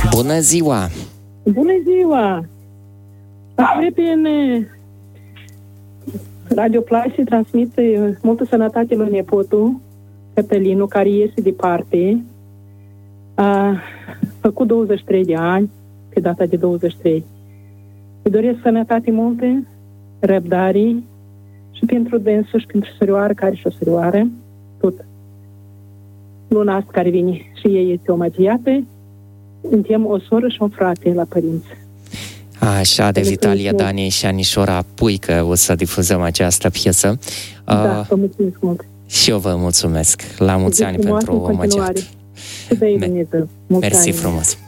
Bună ziua! Bună ziua! Prin Radio Play transmite multă sănătate lui nepotul Cătălinu, care iese departe. A făcut 23 de ani, pe data de 23. Îi doresc sănătate multă, răbdare și pentru dânsul și pentru sărioară, care și o sărioară, tot. Luna asta care vine și ei este omagiată, suntem o soră și un frate la părinți. Așa, de Vitalia Daniei și Anișora Puică o să difuzăm această piesă. Da, vă mulțumesc mult. Și eu vă mulțumesc. La mulți ani pentru omagiat. Mersi frumos.